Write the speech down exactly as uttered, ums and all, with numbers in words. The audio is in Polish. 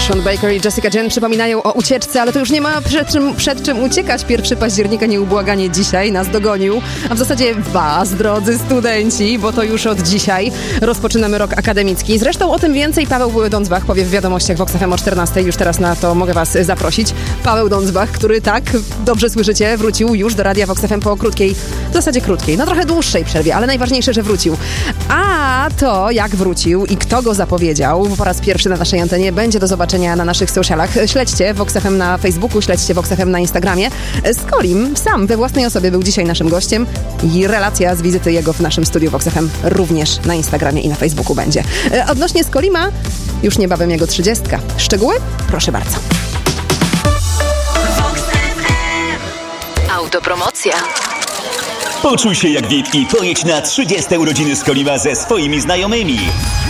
Sean Baker i Jessica Jen przypominają o ucieczce, ale to już nie ma przed czym, przed czym uciekać. pierwszego października nieubłaganie dzisiaj nas dogonił, a w zasadzie was, drodzy studenci, bo to już od dzisiaj rozpoczynamy rok akademicki. Zresztą o tym więcej Paweł Dądzbach powie w wiadomościach w Vox F M o czternastej. Już teraz na to mogę was zaprosić. Paweł Dądzbach, który tak, dobrze słyszycie, wrócił już do Radia Vox F M po krótkiej, w zasadzie krótkiej, no trochę dłuższej przerwie, ale najważniejsze, że wrócił. A to, jak wrócił i kto go zapowiedział po raz pierwszy na naszej antenie, będzie do zobaczenia na naszych socialach. Śledźcie Vox F M na Facebooku, śledźcie Vox F M na Instagramie. Skolim sam we własnej osobie był dzisiaj naszym gościem i relacja z wizyty jego w naszym studiu Vox F M również na Instagramie i na Facebooku będzie. Odnośnie Skolima, już niebawem jego trzydziestka. Szczegóły? Proszę bardzo. Autopromocja. Poczuj się jak V I P i pojedź na trzydzieste urodziny Skolima ze swoimi znajomymi.